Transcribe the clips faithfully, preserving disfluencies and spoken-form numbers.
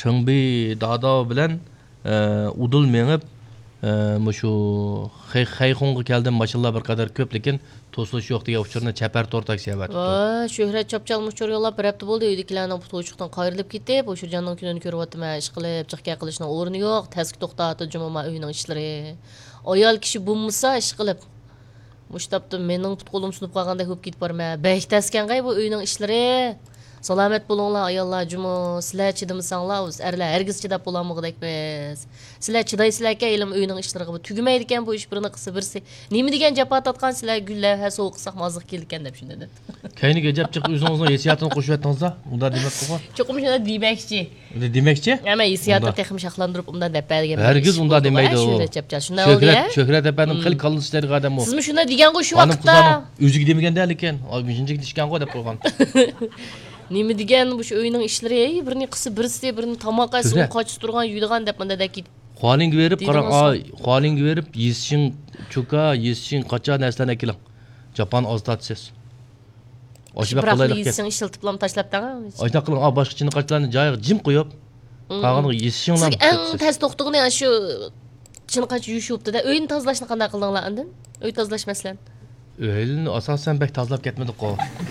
Çınbi dağda bilen udul menip şu Xeyxonga keldim maşallah bir kadar köp lekin tosluş yo'q degan uchurni chapar tortak seyabatibdi. Va, Shuhrat chopchalmoq chor yo'lab bir hafta bo'ldi uydagilarning to'ychiqdan qayrilib ketib, o'sha jonning kunini ko'ryapman, ish qilib, chiqqa qilishning o'rni yo'q, task to'xtatib jumma uyning ishlari. Ayol kishi bo'lmasa ish qilib Mushtabda mening put qo'lim sunib qolganda ko'p ketib borma. Bek taskan qay bu uyning ishlari. Salomat bo'linglar ayollar jumo. Sizlar chidamsanglar, biz erlar hargiz chidab bo'lamog'dakmiz. Sizlar chidaysizlarga ilm uyning ishlariga bu tugamaydi ekan bu ish birini qilsa birsi. Nima degan japa tatgan sizlar gullar ha sovuq qilsak mazliq kelgan deb shunda dedi. Kayniga jap chiq o'zingizning hissiyotini qo'shib aytingizlar. Unda demak qo'ygan. Cho'qim shunda demakchi. Demakchi? Ama hissiyotni texim shaqlantirib undan deb bergan. Hargiz unda demaydi u. Shunda oldi ya. Shuhrat apaning qil qilmishlariga odam u. Sizmi shunda degan qo'y shu vaqtda. O'ziga demaganda lekin, beshinchi ishgan qo'y deb qo'ygan. Nima degan bu shu uyning ishlari, birini qilsa birisi, birini tomoqqa suv qochib turgan, yuydigan deb menda dakit. Qo'lingga berib, qarang, ay, qo'lingga berib, yesishing cho'ka, yesishing qacha narsalarni keling. Japan oztatsiz. Oshib qo'laylik. Yesishing ishiltiblam tashlabdan. Ayta qiling, a boshqachini qachalarni joyiga jim qo'yib, qolganini yesishinglar. Siz eng tez to'xtig'ini shu chinqach yuyishibdi-da. Uyni tozalashni qanday qildinglar endi? Uy tozalash masalan. Uyni asosan bek tozalab ketmadi-ku.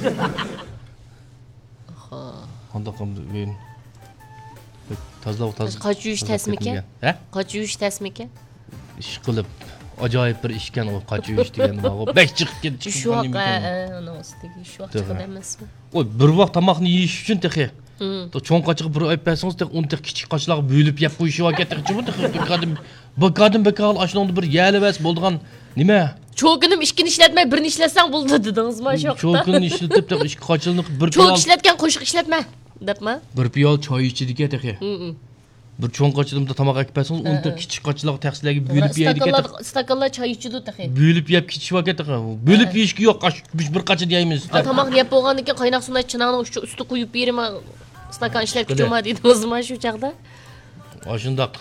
Qanday qildi men tozalab tozalab qoch yuyish tasmikan? Ha? Qoch yuyish tasmikan? Ish qilib ajoyib bir ishkan u qoch yuyish degan nima? Bek chiqib ketdi. Shu vaqa, ana ustidagi shu vaqt chiqadi emasmi? Oy, bir vaqt tomoqni yeyish uchun texi. To cho'ng qochiq bir aytpasangiz, tex uni tex kichik qochlarga bo'lib yeb qo'yishib ketdi. Bu qadim bu qadim bekal ashnondi bir yalibas bo'ldigan nima? Cho'kinim ishkini ishlatmay birini ishlatsang bo'ldi dedingizmi shu vaqtda? Cho'kini ishlatib tex ish qochilni bir piyol. Cho'k ishlatgan qo'shiq ishlatma, debmi? Bir piyol choy ichdiga texi. Bir cho'ng qochilimda tomoq aytpasangiz, uni tex kichik qochlarga texsizlarga bo'lib yeydi ketdi. Stakanlar choy ichdi texi. Bo'lib yeb ketishib ketdi. Bo'lib yeyishki yo'q, bir qacha deymiz. Tomoqni yeb bo'lgandan keyin qaynoq suvni chinaqni usti qo'yib beraman. Stakan ishlatkichoma deydingizmi shu chaqda? Oshundoq.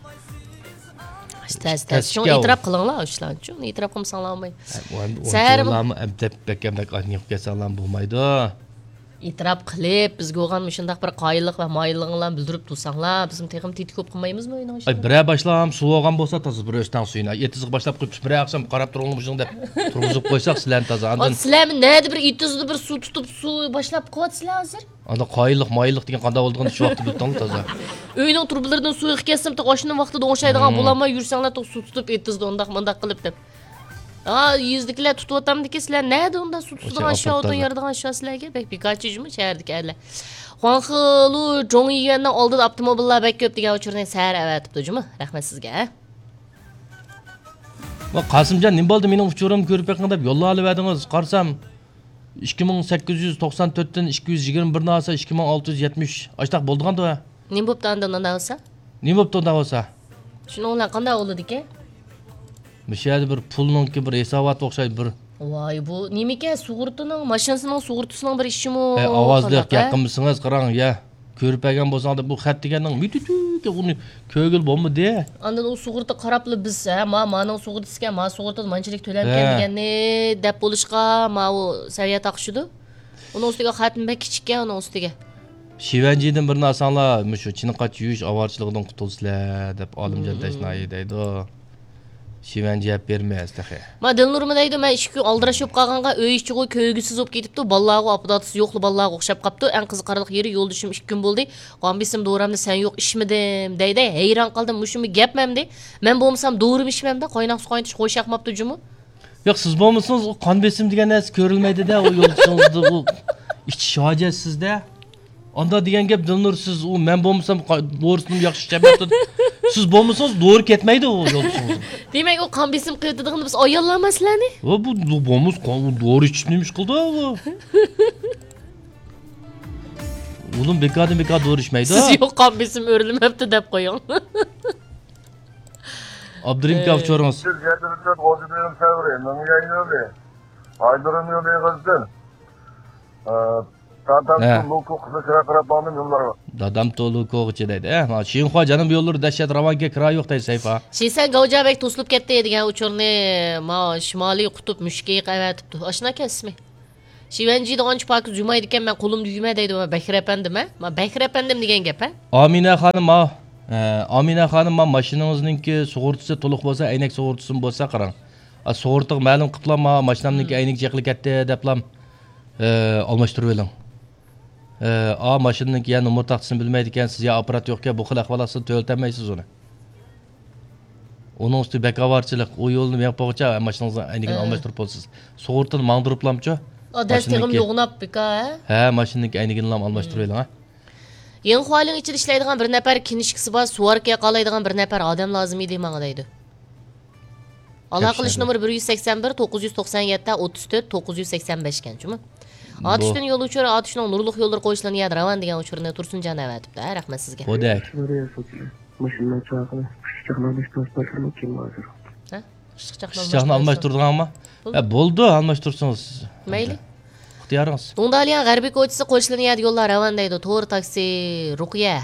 Tez tez şunu itiraf qilinglar ishlan uchun, itiraf qilsanglar olmay. Sarmi abdab bakamak aniyib kelsalar bo'lmaydi. Itiraf qilib, bizga o'g'an shundaq bir qoyillik va moyilliginglarni bildirib tursanglar, bizim texim tetik ko'p qilmaymizmi o'yning ishini? Ay, bir boshlam suv olgan bo'lsa, toza bir o'stan suyini, yetizga boshlab qo'yib, bir oqshom qarab turolmishing deb turg'izib qo'ysak, sizlarni toza. Ondan sizlarmi nada bir yetizda bir suv tutib, suv boshlab qo'yatsizlar hozir? Onda qoyillik, moyillik degan qanday bo'lganini shu vaqtda bildim toza. Uyning turblaridan suv eqkasam, to'qoshning vaqtida o'xshaydigan bo'lamay yursanglar, to'q suv tutib yetizda ondaq mundaq qilib deb. Aa, yüzdekiler tutup otamdaki sizler nerede ondan su tutudan aşağı odan yarıdan aşağı sizlerge bek birkaç yüzümü şehirdik erler. Huanxılu Zhong Yiyuan'dan oldu da avtomobillar bek köp degan uçurdan səhər əvətib dojumı? Rəhmət sizge. Bak Qasımcan nima bo'ldi mening uchurimni ko'rib beqing deb yo'lga olib edingiz. Qarsam ikki ming sakkiz yuz to'qson to'rtdan ikki yuz yigirma bir dan olsa ikki ming olti yuz yetmish ashtaq bo'lgan-da. Nima bo'pti undan olsa? Nima bo'pti undan olsa? Shuni ular qanday bo'ldi-ki? Müşahede bir pulunki bir hesabot o'xshaydi bir. Voy bu nimike sug'urtining, mashinasining sug'urtisining bir ishi mi? E ovozli yaqinmisiz qarang ya. Ko'rib olgan bo'lsangda bu xat deganning mitutuga uni ko'gil bo'lmadi. Andan u sug'urta qarabli biz, ha, ma mening sug'urtisiga, ma sug'urta manchilik to'langan deganni deb bo'lishqa, ma u saviya taqishdi. Uning ustiga xatmi kichikka, uning ustiga. Shivanjidan bir narsalar, shu chiniqach yuyish avorchiligidan qutulsizlar deb olimjon tashnoyi deydi. Shivan cevap vermez tahi. Ma Dilnur'ma deydi, men ikki kun aldirashib qolganga uy ichi qo'y ko'ygisiz bo'lib ketibdi. Ballag'i apdatisi yo'qli ballag'i o'xshab qopti. Eng qiziqarli yeri yo'ldishim ikki kun bo'ldi. Qonbisim doğramda sen yo'q ishmidim deydi. Hayron qoldim, mushumi gapmamdi. Men bo'lmasam doğrum ishmamda, qaynoq suv qaytish qo'yshaqmapti jumu. Yo'q, siz bo'lmasangiz o qonbesim degan narsa ko'rilmaydi-da, o yo'ldishingizda bu ichi shojat sizda. Onda degan gap Dilnur siz u men bo'lmasam doğrusini yaxshi ishlamabdi. Siz bo'lmasangiz doğru ketmaydi o yo'ldishingiz. Demak, o qon besim qiladigan biz ayollar masalani. Va bu bo'lmas qon doğru ichishni qildi bu. Oğlum bekardan bekar doğru içmeydi. Siz yo'q qon besim o'rilmabdi deb qo'ying. Abdurim kavchorimiz. Siz yetirib o'zingizning savri, menga yo'li. Aydirim yo'li qilsin. Dadam to'lu qizga qarab oldim yo'llar bor. Dadam to'lu ko'g'ichi deydi. Eh, mana Shinxo janub yo'llari dahshat ravonga kira yo'q deydi sayfa. Shesa Gavjabek to'silib ketdi degan uchurni ma Shimoliy qutb mushkiy qavatibdi. Oshna ismi. Shivanjida ancha pokiz yumaydi ekan, men qo'limda yuma deydi. Men Bakir efendim, ha? Men Bakir efendim degan gap, ha? Amina xonim, ma e, Amina xonim, ma mashinangizningki sug'urtasi to'liq bo'lsa, aynak sug'urtasi bo'lsa qarang. A sug'urtiq ma'lum qilma, mashinamningki aynak chekli ketdi deblam e, almashtirib oling. E, a mashinaningki ya numar taxtasini bilmaydi ekan, siz ya apparat yo'q ekan, bu xil ahvolatni to'ltamaysiz uni. Onun üstü bekavarchilik, o yo'lni men qo'ycha mashinangizni aynigini almashtirib bo'lsiz. Sug'urtani mangdiriblamchi? Adastig'im yo'g'nab beka, ha? Ha, mashinaningki aynigini ham almashtirib oling, ha. Yanxualing ichida ishlaydigan bir nafar kinishkisi bor, suvarka qalaydigan bir nafar odam lozim edi menga deydi. Aloqa qilish nomeri bir yuz sakson bir to'qqiz yuz to'qson yetti o'ttiz to'rt to'qqiz yuz sakson besh ekanchimi? Atishdan yo'l uchur, atishning nurliq yo'llar qo'yishlarni yad ravan degan uchurni Tursunjon avatibdi. Rahmat sizga. Xo'dak. Mashina chaqirib, chiqmadish to'spatirmi kim hozir? Ha? Shichaqni almashtirdiganmi? Ha, bo'ldi, almashtirsangiz. Mayli. İxtiyoringiz. Tungdaliyan g'arbiy ko'chasi qo'shilgan yad yo'llar ravan deydi. To'g'ri taksi Ruqiya.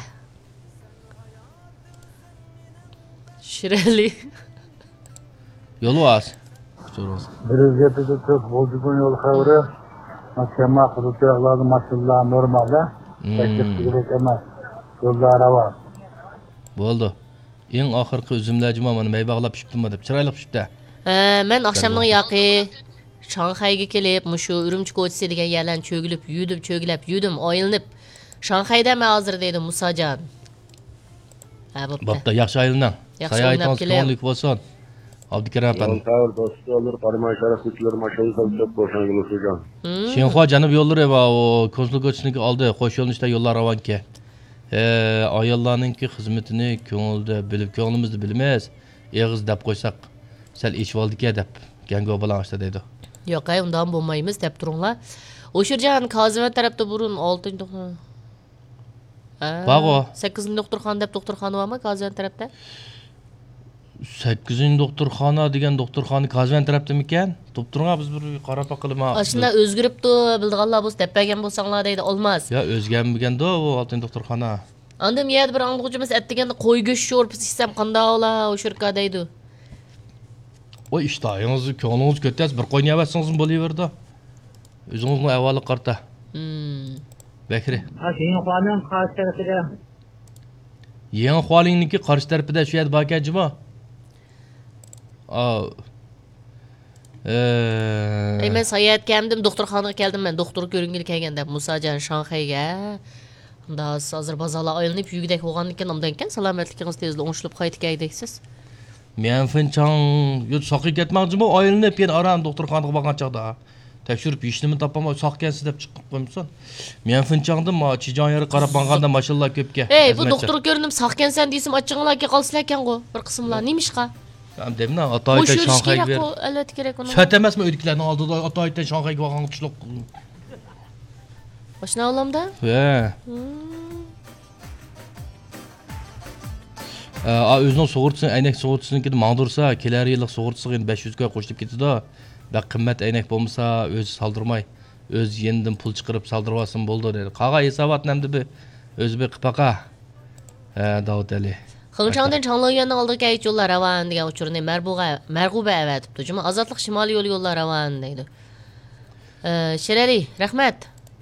Shirali. Yo'li was. bir yuz yetti to'rt bo'ldigan yo'l xavri. Mahkama hududlarida mas'ullar normalda teklif emas. Yo'llar ravan. Bo'ldi. Eng oxirgi uzumlarjima mana may bog'lab pishibdimi deb chiroyli pishibdi. Ha, men oqshomning yoqi Shanxayga kelib, mushu Urumchi ko'chasi degan yerlarni cho'gilib, yudib, cho'gilab, yudim, oyilinib. Shanxayda men hozir deydi Musajon. Ha, bo'pti. Bo'pti, yaxshi aylanang. Sayohatingiz ko'ngillik bo'lsin. Abdukarim efendim. Sağ dostu olur, parmağı şarap kutuları maşallah tabii boşan gülüsücan. Şenxua janub yo'llari va o Konsul ko'chiniki oldi, qo'sh yo'lning ichida yo'llar ravanki. E, ayollarningki xizmatini ko'ngilda bilib, ko'nglimizni bilmas, eg'iz deb qo'ysak, sal eshib oldik-a deb gango bilan ishda deydi. Yo'q, ay undan bo'lmaymiz deb turinglar. O'shirjan Kozimov tarafda burun oltinchi doktor. Bog'o. sakkizinchi doktorxona deb doktorxona bormi Kozimov tarafda? sakkizinchi doktorxona degan doktorxona Kozimov tarafdamikan? To'pturga biz bir qarab baqilma. Ashunda o'zgaribdi, bildiganlar bo'lsa teppagan bo'lsanglar deydi, olmaz. Ya o'zgarmaganda u oltinchi doktorxona. Anda miyad bir anglag'uchimiz aytganda qo'y go'sht sho'rpisi ichsam qanday ola, o'shirka deydi. O ishtahingizni ko'nglingiz ko'tasiz, bir qo'yni yavasangiz bo'laverdi. O'zingizni avvalo qarta. Hmm. Bakri. Ha, keyin xonim qarshi tarafida. Yeng xolingniki qarshi tarafida shu yerda bakajimi? A Eee. Ey men sayat keldim, doktorxonaga keldim men, doktor ko'ringil kelganda Musajon Shanxayga. Unda hozir bozorlar aylanib yugidek bo'lgan ekan, undan keyin salomatligingiz tezda o'ngishilib qaytib keldiksiz. Men finchang yo soqi ketmoqchimi? Aylanib pen aram doktorxonaga borgan chaqda. Tekshirib ishnimi topamay soqkansiz deb chiqib qo'ymsan. Men finchangdim, ma chijon yeri qarab borganda mashallah ko'pga. Ey, bu doktor ko'rindim, saqkansan deysam, ochinglarga qolsizlar ekan go, bir qismlar. Nimishqa? Ham demna, Atoyda Shanxayga ber. Albatta kerak uni. Shat emasmi o'ydiklarini oldida Atoyda Shanxayga borgan tushliq. Boshna olamda? Ha. A o'zining sug'urtasini, aynak sug'urtasiniki mangdursa, kelar yillik sug'urtasiga endi besh yuz ga qo'shilib ketadi. Va qimmat aynak bo'lmasa, o'zi saldirmay, o'z yendan pul chiqarib saldirib olsin bo'ldi dedi. Qaga hisobotni hamda bir o'zi bir qipaqa. Ha, Davud Ali. Xilchangdan Chanloyanning oldiga ayt yo'llar ravan degan uchurni Marbuga, Marg'uba avatibdi. Juma Ozodlik shimoliy yo'l yo'llar ravan deydi. Eh, Sherali, rahmat.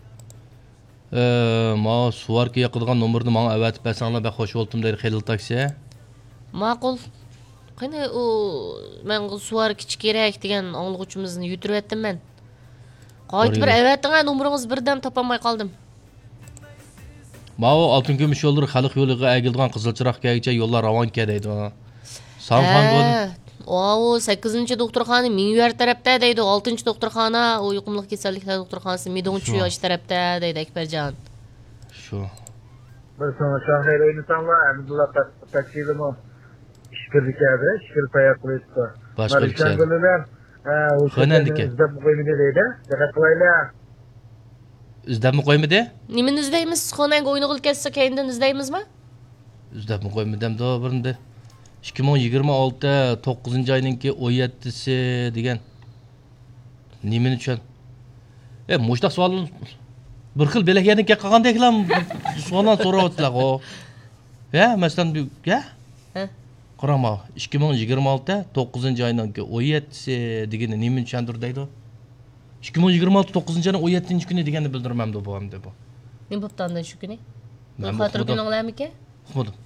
Eh, ma suvarga yoqadigan nomerni menga avatib bersanglar, ben xo'sh bo'ldim deydi Xelil taksi. Ma'qul. Qani u men suvar kichik kerak degan anglag'uchimizni yutirib men. Qaytib bir avatdan nomeringiz birdan topolmay qoldim. Ma o oltin kumush yo'llari xalq yo'liga agilgan Qizilchiroqgacha yo'llar ravon deydi. Sanxon bo'ldi. O sakkizinchi doktorxona Mingyar tarafda deydi, oltinchi doktorxona, u yuqumli kasalliklar doktorxonasi Midonchi yosh tarafda deydi Akbarjon. Shu. Bir sonra Şahrer oynasanlar, Abdullah Taksirimi işbirlikleri, işbirlik payat kılıçtı. Başka bir şey. Xönendiki. İzdep koymadı deydi. Dikkat kılaylar. İzdepmi qo'ymadi? Nimani izlaymiz? Xonanga o'ynag'il ketsa keyindan izlaymizmi? İzdepmi qo'ymadam da birinde. ikki ming yigirma olti to'qqizinchi oyninki o'n yettisi degan. Nimani tushun? E, mushta savol bir xil belakyaniki qilgandeklar savollar so'rayaptilar o. Ya, masalan, ya? Ha? Qarama, ikki ming yigirma olti to'qqizinchi oyninki o'n yettisi degani nimani tushuntir deydi? ikki ming yigirma olti to'qqizinchi ayning o'n yettinchi kuni deganni bildirmamdi bu hamda bu. Nima bo'pti andan shu kuni? Men Xatir o'qimadim. kuninglarmiki? Uqmadim.